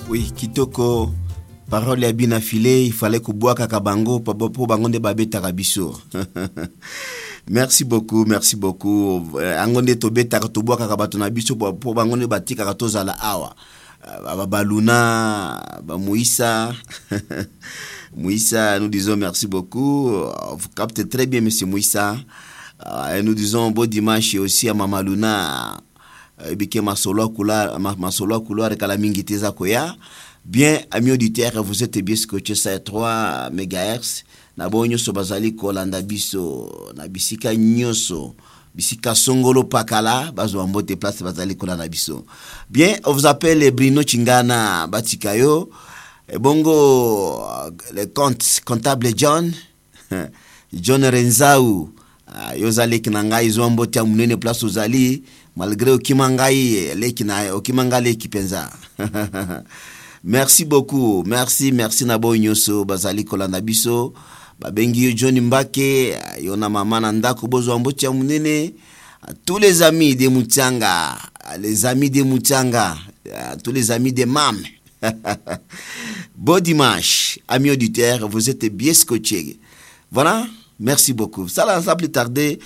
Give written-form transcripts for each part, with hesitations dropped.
Oui, kitoko parole ya bina filé, il fallait kubwaka kabango po bango nde babeta kabiso. Merci beaucoup, merci beaucoup. Angonde tobeta ka tobwaka ka bato na biso po bango nde batika ka tozala awa. Baluna, Moïsa. Moïsa, nous disons merci beaucoup. Vous captez très bien, monsieur Moïsa. Et nous disons bon dimanche aussi à Mama Luna. Bike masolo couloir et kalamingi teza koya. Bien, amis auditeurs, vous êtes bien scotché ça 3 MHz. Na bonyo so bazali kolanda biso na bisika nyoso. Bisika songolo pakala, bazo ambote place bazali kolanda biso. Bien, on vous appelle Bruno Chingana Batikayo. Et bongo le comptable John Renzaou. Yozali kinangai zombote amunene place ozali. Malgré okimangai lekina okimanga lekipenza. Merci beaucoup. Merci nabo nyoso bazali kolanda biso. Babengi John Mbake, yona mama na ndako bozo ambotia munene. Tous les amis de Mutanga, les amis de Mutanga, tous les amis de Mam. Bon dimanche, amis auditeurs, vous êtes bien scotchés. Voilà, merci beaucoup. Ça là, ça plus tarder.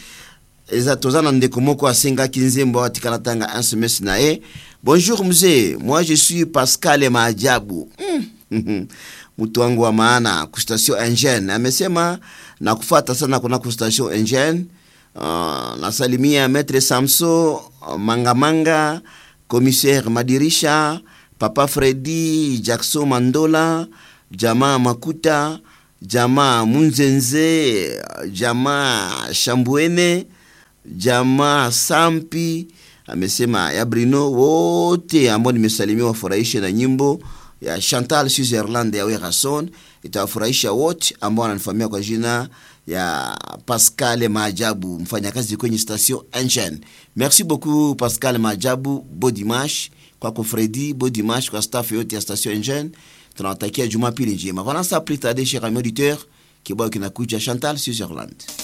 Bonjour mzee, moi je suis Pascal Maajabu. Mtu wangu wa maana kustation Engine. Amesema na kufuata sana kuna kustation Engine. Nasalimia Maître Samso, Manga, Commissaire Madirisha, Papa Freddy, Jackson Mandola, Jamaa Makuta, Jamaa Munzenze, Jamaa Shambuene, Jamaa Sampi. Amesema ya Bruno wote ambao nimesalimia wafurahishe na nyimbo ya Chantal Switzerland ya Werason. Itawafurahisha wote ambao wananifahamia kwa jina ya Pascal Maajabu, mfanyakazi kwenye station Engine. Merci beaucoup Pascal Maajabu, bon dimanche kwa Freddy, bon dimanche kwa staff yote ya station Engine. Tunawatakia Jumapili njema. Voilà ça plus tard, chers amis auditeurs, kibao kinakuja Chantal Switzerland.